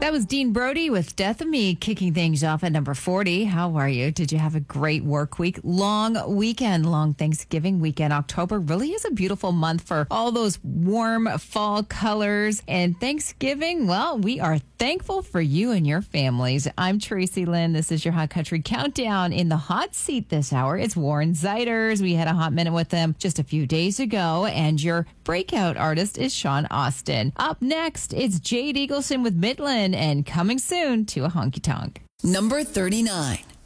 That was Dean Brody with Death of Me kicking things off at number 40. How are you? Did you have a great work week? Long weekend, long Thanksgiving weekend. October really is a beautiful month for all those warm fall colors. And Thanksgiving, well, we are thankful for you and your families. I'm Tracy Lynn. This is your Hot Country Countdown. In the hot seat this hour, it's Warren Zeiders. We had a hot minute with them just a few days ago. And your breakout artist is Sean Austin. Up next, it's Jade Eagleson with Midland. And coming soon to a honky tonk. Number 39.